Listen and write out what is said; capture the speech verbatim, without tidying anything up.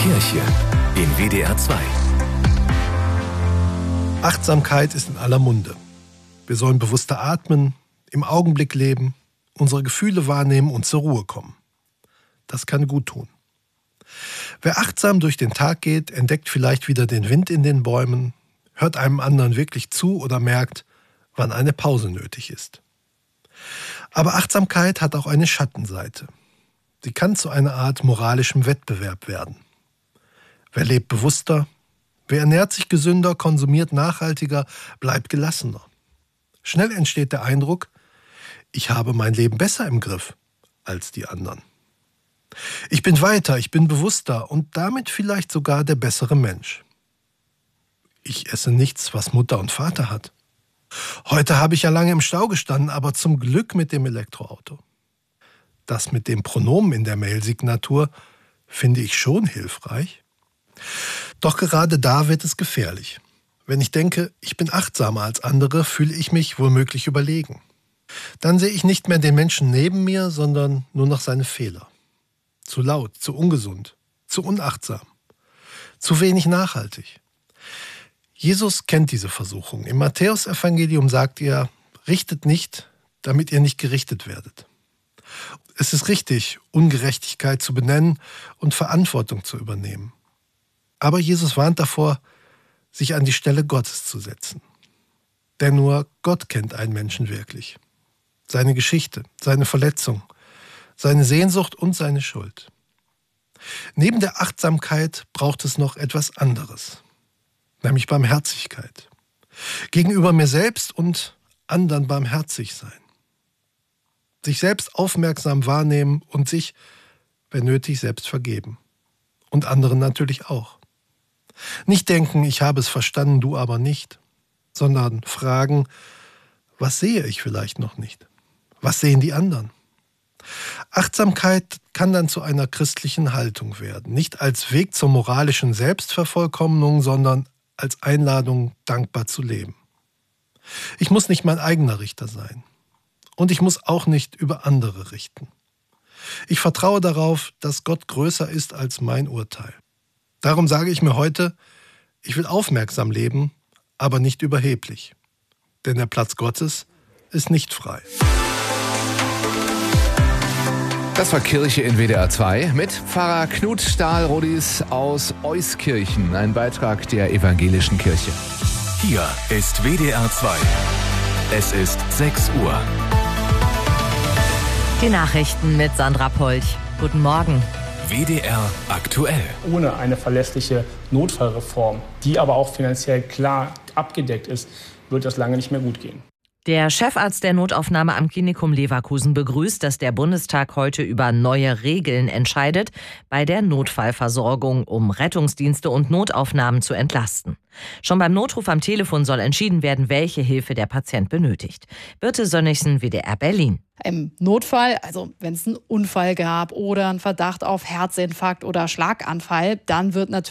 Kirche in W D R zwei. Achtsamkeit ist in aller Munde. Wir sollen bewusster atmen, im Augenblick leben, unsere Gefühle wahrnehmen und zur Ruhe kommen. Das kann gut tun. Wer achtsam durch den Tag geht, entdeckt vielleicht wieder den Wind in den Bäumen, hört einem anderen wirklich zu oder merkt, wann eine Pause nötig ist. Aber Achtsamkeit hat auch eine Schattenseite. Sie kann zu einer Art moralischem Wettbewerb werden. Wer lebt bewusster? Wer ernährt sich gesünder, konsumiert nachhaltiger, bleibt gelassener? Schnell entsteht der Eindruck, ich habe mein Leben besser im Griff als die anderen. Ich bin weiter, ich bin bewusster und damit vielleicht sogar der bessere Mensch. Ich esse nichts, was Mutter und Vater hat. Heute habe ich ja lange im Stau gestanden, aber zum Glück mit dem Elektroauto. Das mit dem Pronomen in der Mailsignatur finde ich schon hilfreich. Doch gerade da wird es gefährlich. Wenn ich denke, ich bin achtsamer als andere, fühle ich mich womöglich überlegen. Dann sehe ich nicht mehr den Menschen neben mir, sondern nur noch seine Fehler. Zu laut, zu ungesund, zu unachtsam, zu wenig nachhaltig. Jesus kennt diese Versuchung. Im Matthäusevangelium sagt er, richtet nicht, damit ihr nicht gerichtet werdet. Es ist richtig, Ungerechtigkeit zu benennen und Verantwortung zu übernehmen. Aber Jesus warnt davor, sich an die Stelle Gottes zu setzen. Denn nur Gott kennt einen Menschen wirklich. Seine Geschichte, seine Verletzung, seine Sehnsucht und seine Schuld. Neben der Achtsamkeit braucht es noch etwas anderes, nämlich Barmherzigkeit. Gegenüber mir selbst und anderen barmherzig sein. Sich selbst aufmerksam wahrnehmen und sich, wenn nötig, selbst vergeben. Und anderen natürlich auch. Nicht denken, ich habe es verstanden, du aber nicht, sondern fragen, was sehe ich vielleicht noch nicht? Was sehen die anderen? Achtsamkeit kann dann zu einer christlichen Haltung werden. Nicht als Weg zur moralischen Selbstvervollkommnung, sondern als Einladung, dankbar zu leben. Ich muss nicht mein eigener Richter sein. Und ich muss auch nicht über andere richten. Ich vertraue darauf, dass Gott größer ist als mein Urteil. Darum sage ich mir heute, ich will aufmerksam leben, aber nicht überheblich. Denn der Platz Gottes ist nicht frei. Das war Kirche in W D R zwei mit Pfarrer Knut Stahl-Rodis aus Euskirchen, ein Beitrag der evangelischen Kirche. Hier ist W D R zwei. Es ist sechs Uhr. Die Nachrichten mit Sandra Polch. Guten Morgen. W D R aktuell. Ohne eine verlässliche Notfallreform, die aber auch finanziell klar abgedeckt ist, wird das lange nicht mehr gut gehen. Der Chefarzt der Notaufnahme am Klinikum Leverkusen begrüßt, dass der Bundestag heute über neue Regeln entscheidet bei der Notfallversorgung, um Rettungsdienste und Notaufnahmen zu entlasten. Schon beim Notruf am Telefon soll entschieden werden, welche Hilfe der Patient benötigt. Birte Sönnigsen, W D R Berlin. Im Notfall, also wenn es einen Unfall gab oder einen Verdacht auf Herzinfarkt oder Schlaganfall, dann wird natürlich